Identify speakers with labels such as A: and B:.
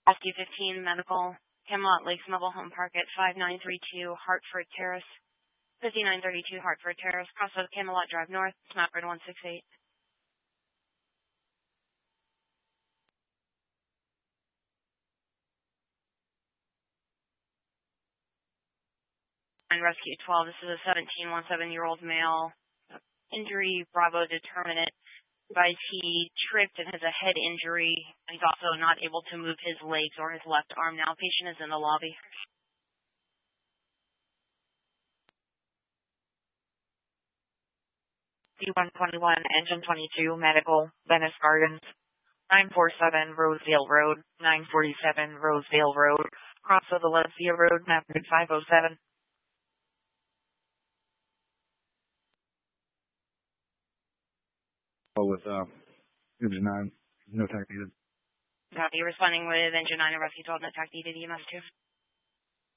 A: Rescue 15 Medical, Camelot Lakes Mobile Home Park at 5932 Hartford Terrace. 5932 Hartford Terrace, cross of Camelot Drive North, Snapbird 168. And Rescue 12, this is a 17-year-old male. Injury, Bravo determinate. Advised he tripped and has a head injury. He's also not able to move his legs or his left arm now. Patient is in the lobby.
B: C-121, Engine 22, Medical, Venice Gardens, 947 Rosedale Road, 947 Rosedale Road, cross of Valencia Road, Mapford 507.
C: With Engine 9, no tech needed.
A: Copy, responding with Engine 9 and Rescue 12, no tech needed, EMS 2.